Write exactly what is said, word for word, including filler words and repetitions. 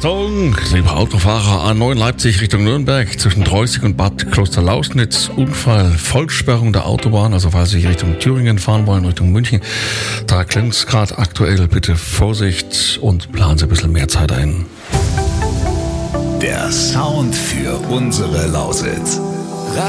Achtung, liebe Autofahrer, A neun Leipzig Richtung Nürnberg zwischen Dreusig und Bad Klosterlausnitz. Unfall, Vollsperrung der Autobahn, also falls Sie Richtung Thüringen fahren wollen, Richtung München. Da klemmt es gerade aktuell, bitte Vorsicht und planen Sie ein bisschen mehr Zeit ein. Der Sound für unsere Lausitz.